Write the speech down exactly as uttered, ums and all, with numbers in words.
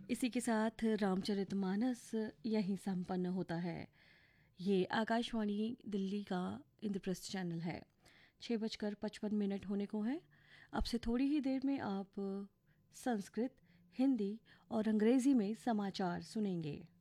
इसी के साथ रामचरितमानस यहीं संपन्न होता है। ये आकाशवाणी दिल्ली का इंद्रप्रस्थ चैनल है। छः बजकर पचपन मिनट होने को हैं। अब से थोड़ी ही देर में आप संस्कृत, हिंदी और अंग्रेज़ी में समाचार सुनेंगे।